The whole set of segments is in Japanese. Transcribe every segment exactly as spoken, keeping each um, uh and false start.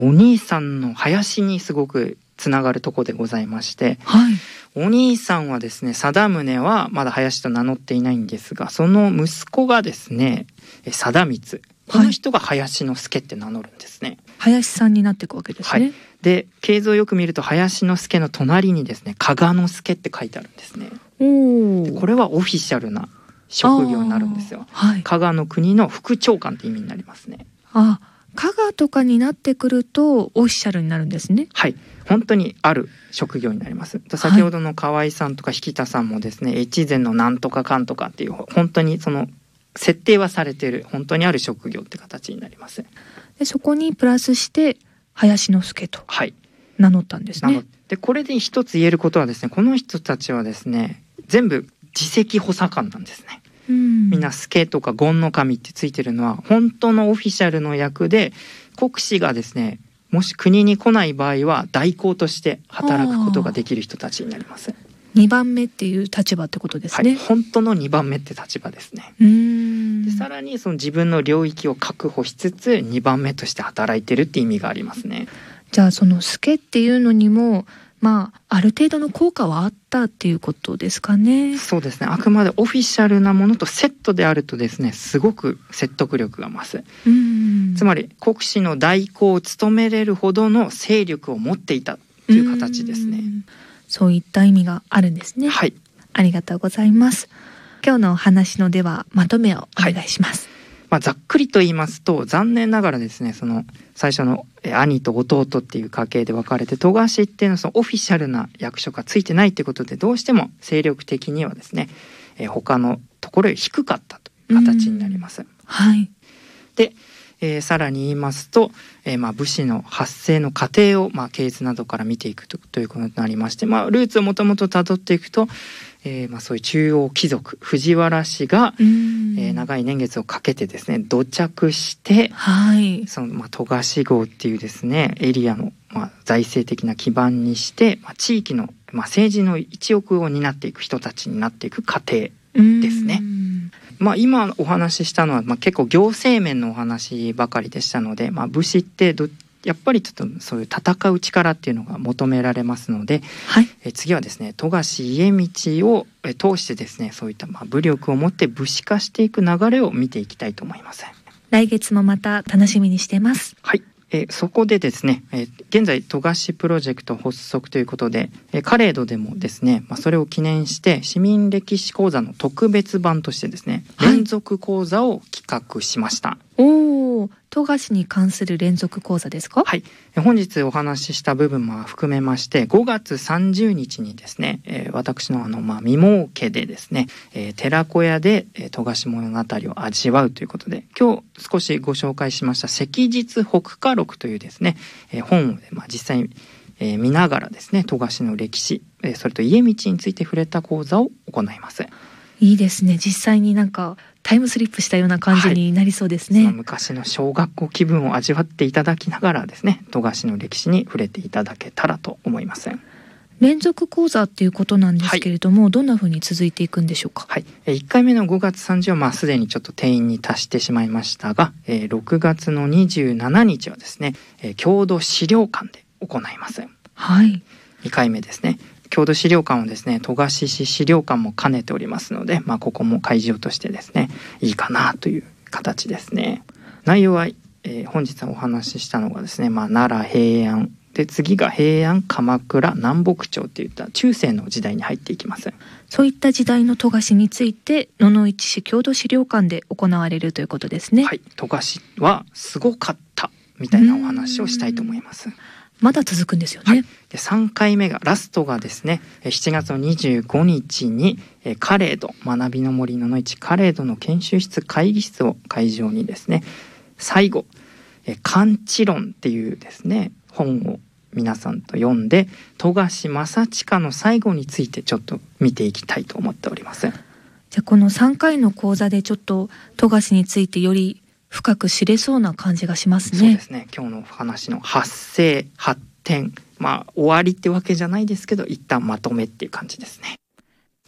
お兄さんの林にすごくつながるところでございまして、 はい、 お兄さんはですね、貞宗はまだ林と名乗っていないんですが、その息子がですね、貞光、この人が林之助って名乗るんですね、はい、 林さんになっていくわけですね、はい、 で系図をよく見ると林之助の隣にですね、加賀之助って書いてあるんですね。 おでこれはオフィシャルな職業になるんですよ、はい、加賀の国の副長官って意味になりますね。 あ、加賀とかになってくるとオフィシャルになるんですね。 はい、本当にある職業になります。先ほどの河合さんとか引田さんもですね、越前のなんとかかんとかっていう本当にその設定はされている本当にある職業って形になります。 でそこにプラスして林之助と名乗ったんですね、 はい、でこれで一つ言えることはですね、この人たちはですね全部次席補佐官なんですね。うん、みんな助とか権の神ってついてるのは本当のオフィシャルの役で、国司がですねもし国に来ない場合は代行として働くことができる人たちになります。 にばんめっていう立場ってことですね、 はい、本当のにばんめって立場ですね。うーんでさらにその自分の領域を確保しつつにばんめとして働いてるって意味がありますね。 じゃあその助っていうのにもまあ、ある程度の効果はあったっていうことですかね。 そうですね、あくまでオフィシャルなものとセットであるとですね、すごく説得力が増す。うんつまり国司の代行を務めれるほどの勢力を持っていたという形ですね。 うんそういった意味があるんですね。 はい、 ありがとうございます。今日のお話のではまとめをお願いします。 はい、まあ、ざっくりと言いますと、残念ながらですね、その最初の兄と弟っていう家系で分かれて、戸貸っていうのはそのオフィシャルな役所がついてないってことで、どうしても勢力的にはですね、えー、他のところより低かったという形になります。 はい、 で、えー、さらに言いますと、えー、まあ武士の発生の過程を、まあ、系図などから見ていく と, ということになりまして、まあ、ルーツをもともとたどっていくと、えーまあ、そういう中央貴族藤原氏が、えー、長い年月をかけてですね土着して、はい、そのまあ戸貸郷っていうですねエリアの、まあ、財政的な基盤にして、まあ、地域の、まあ、政治の一翼を担っていく人たちになっていく過程ですね。まあ、今お話ししたのは、まあ、結構行政面のお話ばかりでしたので、まあ、武士ってどやっぱりちょっとそういう戦う力っていうのが求められますので、はい、え次はですね戸貸家道を通してですねそういったまあ武力を持って武士化していく流れを見ていきたいと思います。 来月もまた楽しみにしてます。 はい、えそこでですね、え現在戸貸プロジェクト発足ということで、えカレードでもですね、まあ、それを記念して市民歴史講座の特別版としてですね、はい、連続講座を企画しました。 おー、戸貸に関する連続講座ですか？ はい、本日お話しした部分も含めましてごがつさんじゅうにちにですね、えー、私のあのまあ未儲家でですね、えー、寺子屋で戸貸物語を味わうということで、今日少しご紹介しました昔日北家録というですね、えー、本を、まあ、実際に、えー、見ながらですね戸貸の歴史、えー、それと家道について触れた講座を行います。 いいですね。実際になんかタイムスリップしたような感じになりそうですね。はい、 その昔の小学校気分を味わっていただきながらですね戸貸の歴史に触れていただけたらと思います。 連続講座っていうことなんですけれども、はい、どんな風に続いていくんでしょうか？ はい、いっかいめのごがつさんじゅうはまあすでにちょっと定員に達してしまいましたが、えー、ろくがつのにじゅうしちにちはですね、えー、郷土資料館で行います。 はい、 にかいめですね。郷土資料館はですね戸貸市資料館も兼ねておりますので、まあ、ここも会場としてですねいいかなという形ですね。内容は、えー、本日お話ししたのがですね、まあ、奈良平安で次が平安鎌倉南北朝っていった中世の時代に入っていきます。 そういった時代の戸貸について野々市市郷土資料館で行われるということですね。 はい、戸貸はすごかったみたいなお話をしたいと思います。 まだ続くんですよね。 はい、でさんかいめがラストがですねしちがつのにじゅうごにちにカレード学びの森野々市カレードの研修室会議室を会場にですね最後漢知論っていうですね本を皆さんと読んで戸貸正親の最後についてちょっと見ていきたいと思っております。 じゃあこのさんかいの講座でちょっと戸貸についてより深く知れそうな感じがしますね。 そうですね。今日の話の発生発展、まあ終わりってわけじゃないですけど一旦まとめっていう感じですね。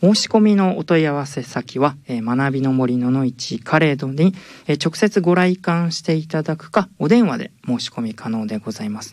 申し込みのお問い合わせ先は、えー、学びの森ののいちカレードに、えー、直接ご来館していただくか、お電話で申し込み可能でございます。